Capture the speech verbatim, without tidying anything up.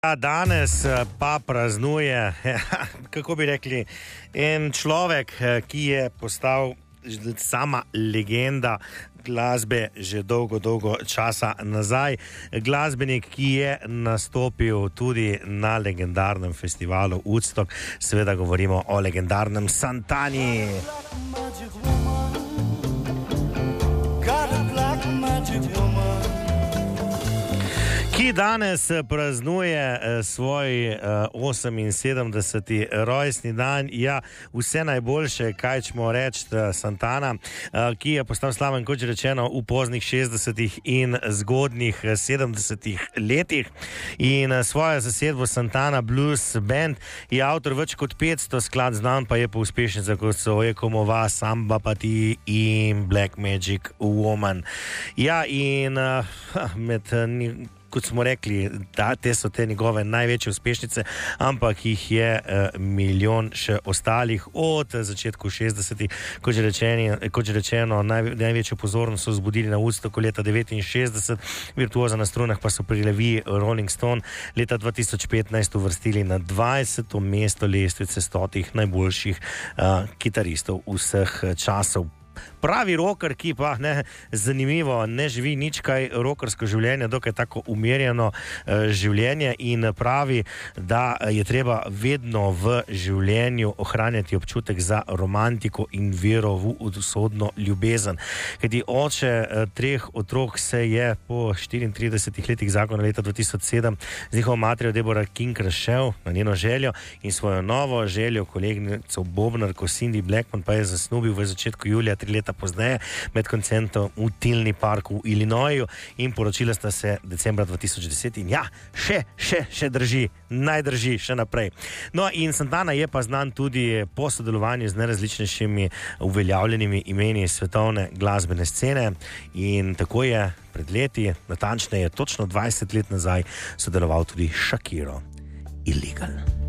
Ja, danes pa praznuje, kako bi rekli, en človek, ki je postal sama legenda glasbe že dolgo, dolgo časa nazaj. Glasbenik, ki je nastopil tudi na legendarnem festivalu Woodstock. Seveda govorimo o legendarnem Santani. Ki danes praznuje svoj oseminsedemdeseti rojstni dan. Ja, vse najboljše, kaj ćemo reči, Santana, ki je postal slaven, kot že rečeno, v poznih šestdesetih in zgodnjih sedemdesetih letih. In svojo zasedbo Santana Blues Band je avtor več kot petsto skladb, znan pa je po uspešnicah, kot so Ekomova, Samba Pati in Black Magic Woman. Ja, in med kot smo rekli, da te so te njegove največje uspešnice, ampak jih je uh, milijon še ostalih od začetku šestdesetih, kot že rečeno, kot že rečeno naj, največjo pozornost so vzbudili na Woodstocku leta devetinšestdeset, virtuoza na strunah pa so pri reviji Rolling Stone leta dva tisoč petnajst uvrstili na dvajseto mesto lestvice stotih najboljših uh, kitaristov vseh časov. Pravi rocker, ki pa ne, zanimivo, ne živi nič kaj rockersko življenje, dokaj tako umirjeno eh, življenje, in pravi, da je treba vedno v življenju ohranjati občutek za romantiko in vero v usodno ljubezen. Kajti oče eh, treh otrok se je po štiriintridesetih letih zakona leta dva tisoč sedem z njihovo materjo Deborah King razšel na njeno željo in svojo novo željo kolegnico bobnarko Cindy Blackman pa je zasnubil v začetku julija tri leta pozneje med koncertom v Tilni Park v Illinoisu in poročila sta se decembra dva tisoč deset in ja, še, še, še drži, naj drži še naprej. No in Santana je pa znan tudi po sodelovanju z najrazličnejšimi uveljavljenimi imeni svetovne glasbene scene in tako je pred leti, natančneje točno dvajset let nazaj, sodeloval tudi Shakiro Illegal.